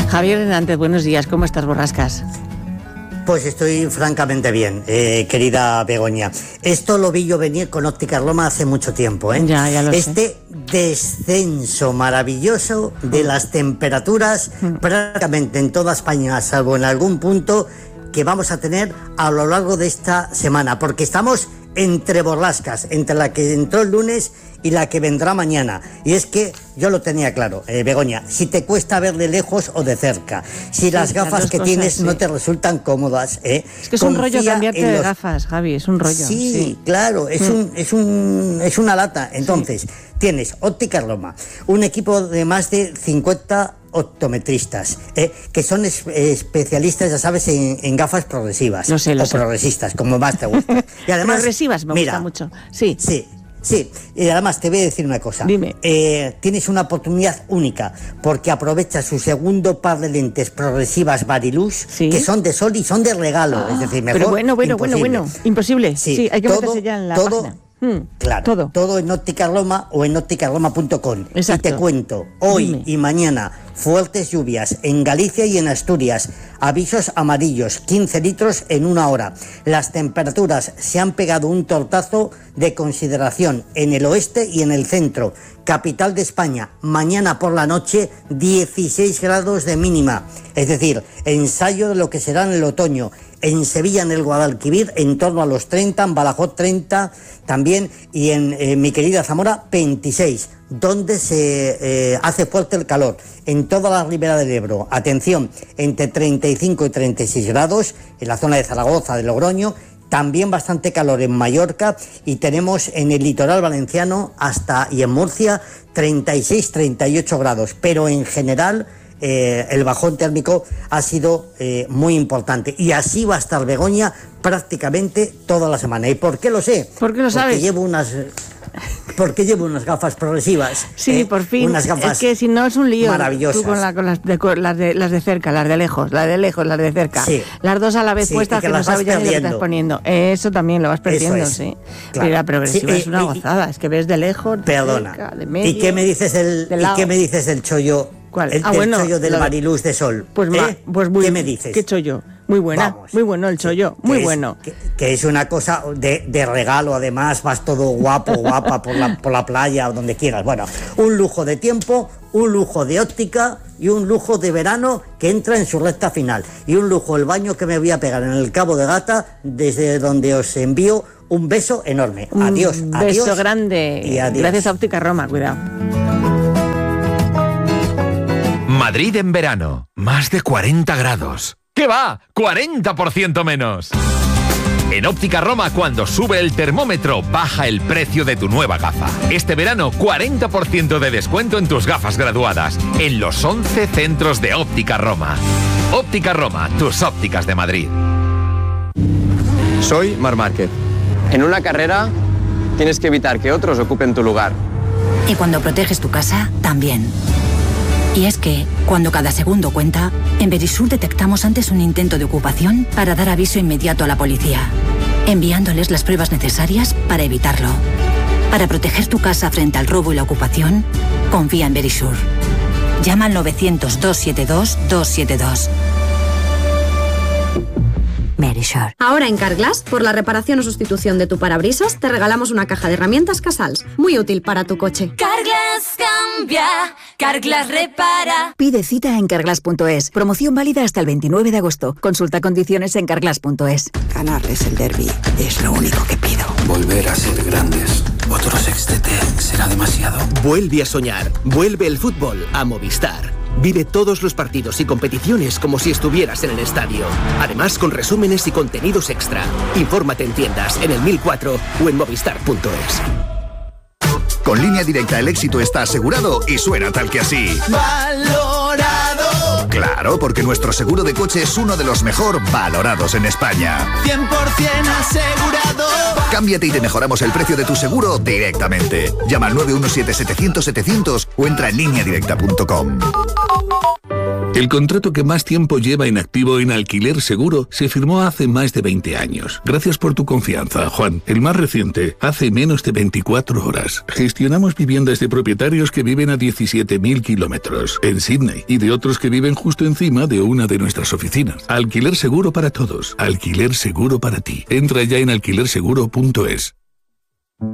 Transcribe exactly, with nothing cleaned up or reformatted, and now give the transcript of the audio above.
Javier Hernández, buenos días, ¿cómo estás, Borrascas? Pues estoy francamente bien, eh, querida Begoña. Esto lo vi yo venir con Ópticas Roma hace mucho tiempo, ¿eh? Ya, ya lo este sé. descenso maravilloso de las temperaturas mm. prácticamente en toda España, salvo en algún punto, que vamos a tener a lo largo de esta semana, porque estamos entre borrascas, entre la que entró el lunes y la que vendrá mañana. Y es que yo lo tenía claro, eh, Begoña, si te cuesta ver de lejos o de cerca, si sí, las gafas las que cosas, tienes sí. no te resultan cómodas, eh, es que es un rollo cambiarte de los... gafas, Javi, es un rollo. Sí, sí. claro, es mm. un, es un, es una lata. Entonces, sí. tienes Ópticas Roma, un equipo de más de cincuenta optometristas, eh, que son es, especialistas, ya sabes, en, en gafas progresivas. Lo sé, lo o sé. progresistas, como más te gusta. Y además, progresivas me mira, gusta mucho. Sí. Sí. Sí, y además te voy a decir una cosa. Dime. Eh, tienes una oportunidad única, porque aprovecha su segundo par de lentes progresivas Varilux, ¿sí? que son de sol y son de regalo. Ah, es decir, mejor pero bueno, bueno, imposible. bueno, bueno. Imposible. Sí, sí hay que todo, meterse ya en la todo, página. Hmm, claro, todo. todo en Ópticas Roma o en ópticas roma punto com. Y te cuento, hoy Dime. y mañana, fuertes lluvias en Galicia y en Asturias, avisos amarillos, quince litros en una hora. Las temperaturas se han pegado un tortazo de consideración en el oeste y en el centro. Capital de España, mañana por la noche, dieciséis grados de mínima. Es decir, ensayo de lo que será en el otoño. En Sevilla, en el Guadalquivir, en torno a los treinta, en Badajoz treinta también, y en eh, mi querida Zamora veintiséis, donde se eh, hace fuerte el calor. En toda la ribera del Ebro, atención, entre treinta y cinco y treinta y seis grados, en la zona de Zaragoza, de Logroño, también bastante calor en Mallorca, y tenemos en el litoral valenciano hasta y en Murcia treinta y seis, treinta y ocho grados, pero en general Eh, el bajón térmico ha sido eh, muy importante, y así va a estar Begoña prácticamente toda la semana. ¿Y por qué lo sé? ¿Por qué lo sabes? Porque llevo unas porque llevo unas gafas progresivas. Sí, eh, por fin. Unas gafas es que si no es un lío. Maravillosas. Tú con, la, con las, de, con las, de, las de cerca, las de lejos, las de lejos, las de cerca. Sí. Las dos a la vez sí, puestas que, que no las sabes ya ni lo que estás poniendo. Eso también lo vas perdiendo, es. sí. Claro. Pero la progresiva sí, es una y, gozada. Es que ves de lejos, de perdona. cerca, de medio. ¿Y qué me dices del, de ¿y qué me dices del chollo? ¿Cuál? El, ah, el bueno, chollo del lo... Varilux de sol. Pues, ¿eh? ma, pues muy, ¿Qué me dices? ¿Qué chollo? Muy buena, Vamos. muy bueno el chollo, muy que bueno. Es, que, que es una cosa de, de regalo, además, vas todo guapo, guapa por la, por la playa o donde quieras. Bueno, un lujo de tiempo, un lujo de óptica y un lujo de verano que entra en su recta final. Y un lujo el baño que me voy a pegar en el Cabo de Gata, desde donde os envío un beso enorme. Adiós, un adiós. beso grande. Y adiós. Gracias a Ópticas Roma, cuidado. Madrid en verano, más de cuarenta grados. ¿Qué va? ¡cuarenta por ciento menos! En Ópticas Roma, cuando sube el termómetro, baja el precio de tu nueva gafa. Este verano, cuarenta por ciento de descuento en tus gafas graduadas, en los once centros de Ópticas Roma. Ópticas Roma, tus ópticas de Madrid. Soy Marc Márquez. En una carrera, tienes que evitar que otros ocupen tu lugar. Y cuando proteges tu casa, también. Y es que, cuando cada segundo cuenta, en Verisur detectamos antes un intento de ocupación para dar aviso inmediato a la policía, enviándoles las pruebas necesarias para evitarlo. Para proteger tu casa frente al robo y la ocupación, confía en Verisur. Llama al novecientos, doscientos setenta y dos, doscientos setenta y dos. Verisur. Ahora en Carglass, por la reparación o sustitución de tu parabrisas, te regalamos una caja de herramientas Casals, muy útil para tu coche. Carglass cambia, Carglass repara. Pide cita en carglass punto es. Promoción válida hasta el veintinueve de agosto. Consulta condiciones en carglass punto es. Ganarles el derbi es lo único que pido. Volver a ser grandes. Otro sextete será demasiado. Vuelve a soñar. Vuelve el fútbol a Movistar. Vive todos los partidos y competiciones como si estuvieras en el estadio. Además, con resúmenes y contenidos extra. Infórmate en tiendas, en el mil cuatro o en movistar punto es. Con Línea Directa el éxito está asegurado y suena tal que así. ¡Valorado! Claro, porque nuestro seguro de coche es uno de los mejor valorados en España. cien por ciento asegurado. Cámbiate y te mejoramos el precio de tu seguro directamente. Llama al nueve uno siete, setecientos, setecientos o entra en línea directa punto com. El contrato que más tiempo lleva en activo en Alquiler Seguro se firmó hace más de veinte años. Gracias por tu confianza, Juan. El más reciente, hace menos de veinticuatro horas. Gestionamos viviendas de propietarios que viven a diecisiete mil kilómetros en Sydney y de otros que viven justo encima de una de nuestras oficinas. Alquiler Seguro para todos. Alquiler Seguro para ti. Entra ya en alquiler seguro punto es.